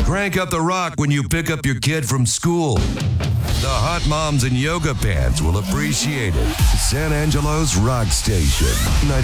Crank up the rock when you pick up your kid from school. The hot moms in yoga pants will appreciate it. San Angelo's Rock Station,